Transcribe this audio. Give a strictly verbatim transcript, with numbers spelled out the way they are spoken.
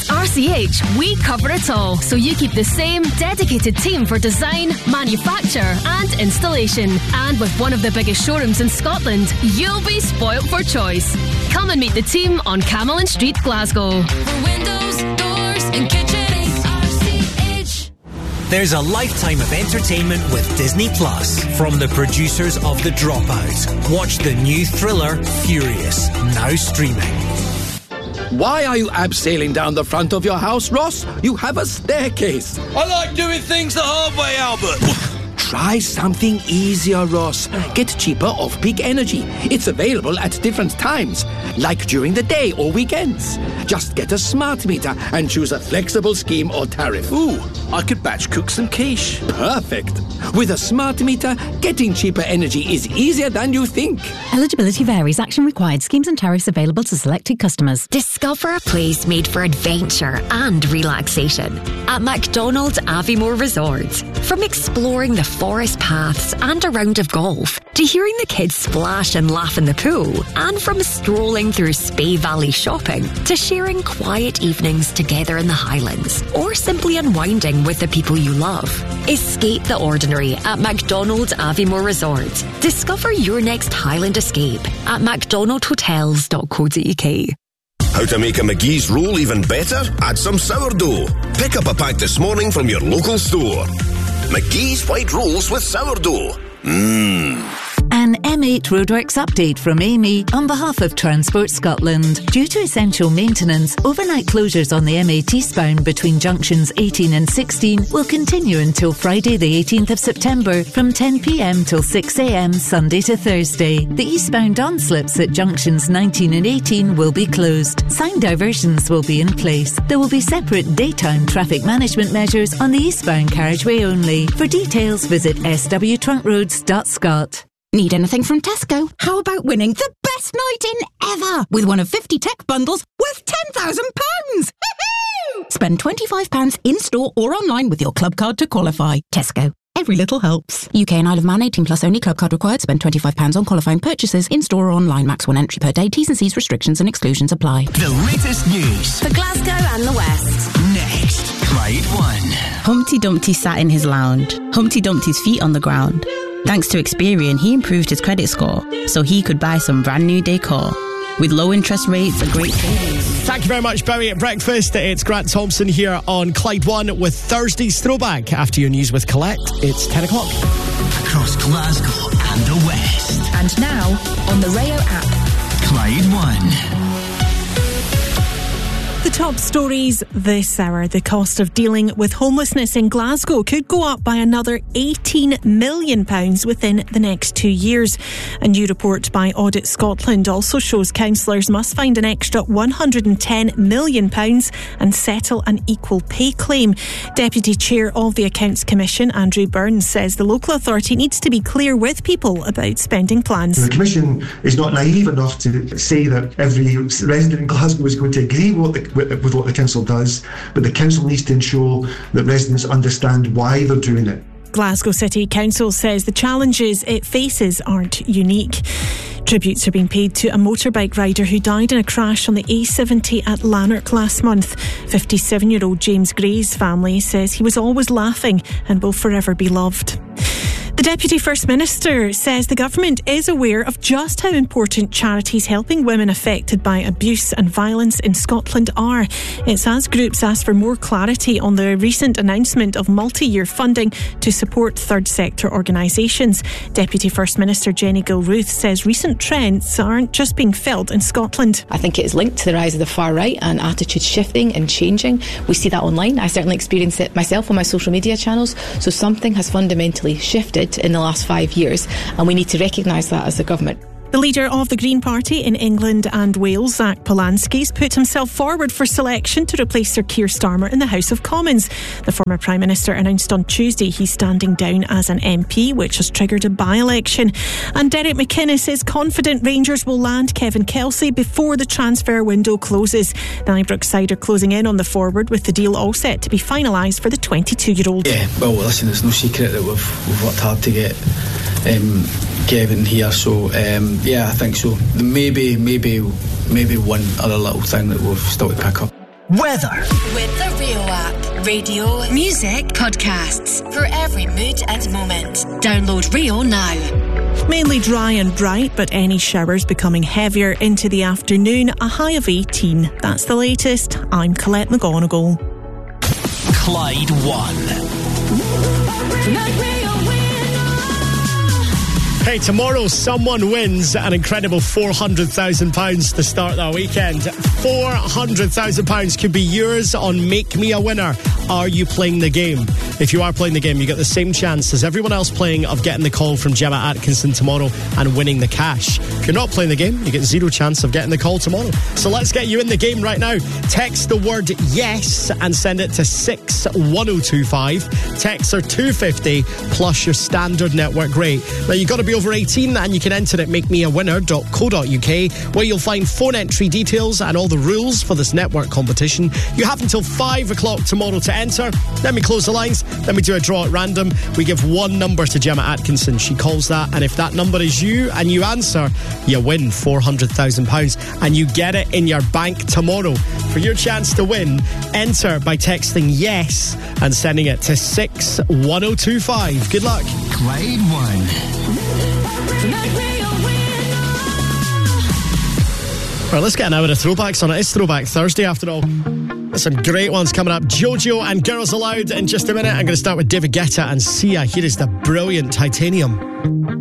At R C H, we cover it all, so you keep the same dedicated team for design, manufacture and installation. And with one of the biggest showrooms in Scotland, you'll be spoilt for choice. Come and meet the team on Camelin Street, Glasgow. For windows, doors and kitchens, R C H. There's a lifetime of entertainment with Disney Plus. From the producers of The Dropout, watch the new thriller Furious, now streaming. Why are you abseiling down the front of your house, Ross? You have a staircase. I like doing things the hard way, Albert. Try something easier, Ross. Get cheaper off-peak energy. It's available at different times, like during the day or weekends. Just get a smart meter and choose a flexible scheme or tariff. Ooh, I could batch cook some quiche. Perfect. With a smart meter, getting cheaper energy is easier than you think. Eligibility varies. Action required. Schemes and tariffs available to selected customers. Discover a place made for adventure and relaxation at McDonald's Aviemore Resort. From exploring the forest paths and a round of golf, to hearing the kids splash and laugh in the pool, and from strolling through Spey Valley shopping, to sharing quiet evenings together in the Highlands, or simply unwinding with the people you love. Escape the ordinary at McDonald's Aviemore Resort. Discover your next Highland escape at mcdonald hotels dot co dot uk. How to make a McGee's roll even better? Add some sourdough. Pick up a pack this morning from your local store. McGee's white rolls with sourdough. Mmm. An M eight Roadworks update from Amy on behalf of Transport Scotland. Due to essential maintenance, overnight closures on the M eight eastbound between junctions eighteen and sixteen will continue until Friday the eighteenth of September from ten p m till six a m Sunday to Thursday. The eastbound on-slips at junctions nineteen and eighteen will be closed. Sign diversions will be in place. There will be separate daytime traffic management measures on the eastbound carriageway only. For details, visit s w trunk roads dot scot. Need anything from Tesco? How about winning the best night in ever with one of fifty tech bundles worth ten thousand pounds? Spend twenty-five pounds in-store or online with your club card to qualify. Tesco. Every little helps. U K and Isle of Man, eighteen plus only. Club card required. Spend twenty-five pounds on qualifying purchases in-store or online. Max one entry per day. T's and C's restrictions and exclusions apply. The latest news for Glasgow and the West. Next, Clyde One. Humpty Dumpty sat in his lounge. Humpty Dumpty's feet on the ground. Thanks to Experian, he improved his credit score so he could buy some brand new decor. With low interest rates and great savings. Thank you very much, Barry, at breakfast. It's Grant Thompson here on Clyde One with Thursday's throwback. After your news with Colette, it's ten o'clock. Across Glasgow and the West. And now, on the Rayo app. Clyde One. The top stories this hour. The cost of dealing with homelessness in Glasgow could go up by another eighteen million pounds within the next two years. A new report by Audit Scotland also shows councillors must find an extra one hundred ten million pounds and settle an equal pay claim. Deputy Chair of the Accounts Commission, Andrew Burns, says the local authority needs to be clear with people about spending plans. The Commission is not naive enough to say that every resident in Glasgow is going to agree with what the With, with what the council does, but the council needs to ensure that residents understand why they're doing it. Glasgow City Council says the challenges it faces aren't unique. Tributes are being paid to a motorbike rider who died in a crash on the A seventy at Lanark last month. fifty-seven-year-old James Gray's family says he was always laughing and will forever be loved. The Deputy First Minister says the government is aware of just how important charities helping women affected by abuse and violence in Scotland are. It's as groups ask for more clarity on the recent announcement of multi-year funding to support third sector organisations. Deputy First Minister Jenny Gilruth says recent trends aren't just being felt in Scotland. I think it is linked to the rise of the far right and attitudes shifting and changing. We see that online. I certainly experience it myself on my social media channels. So something has fundamentally shifted in the last five years, and we need to recognise that as a government. The leader of the Green Party in England and Wales, Zach Polanski's put himself forward for selection to replace Sir Keir Starmer in the House of Commons. The former Prime Minister announced on Tuesday he's standing down as an M P, which has triggered a by-election. And Derek McInnes is confident Rangers will land Kevin Kelsey before the transfer window closes. The Ibrox side are closing in on the forward, with the deal all set to be finalised for the twenty-two-year-old. Yeah, well, listen, it's no secret that we've, we've worked hard to get um, Kevin here, so um, yeah, I think so. Maybe, maybe, maybe one other little thing that we've still to pick up. weather. With the Rio app. Radio, music, podcasts. For every mood and moment. Download Rio now. Mainly dry and bright, but any showers becoming heavier into the afternoon. A high of eighteen. That's the latest. I'm Colette McGonigal. Clyde One. Hey, tomorrow someone wins an incredible four hundred thousand pounds to start that weekend. four hundred thousand pounds could be yours on Make Me a Winner. Are you playing the game? If you are playing the game, you get the same chance as everyone else playing of getting the call from Gemma Atkinson tomorrow and winning the cash. If you're not playing the game, you get zero chance of getting the call tomorrow. So let's get you in the game right now. Text the word yes and send it to six one oh two five. Texts are two fifty plus your standard network rate. Now, you've got to be over eighteen and you can enter at make me a winner dot co dot uk, where you'll find phone entry details and all the rules for this network competition. You have until five o'clock tomorrow to enter. Then we close the lines. Then we do a draw at random. We give one number to Gemma Atkinson. She calls that, and if that number is you and you answer, you win four hundred thousand pounds and you get it in your bank tomorrow. For your chance to win, enter by texting yes and sending it to six one oh two five. Good luck. Clyde One. Right, let's get an hour of throwbacks on it. It's Throwback Thursday after all. There's some great ones coming up. Jojo and Girls Aloud in just a minute. I'm going to start with David Guetta and Sia. Here is the brilliant Titanium.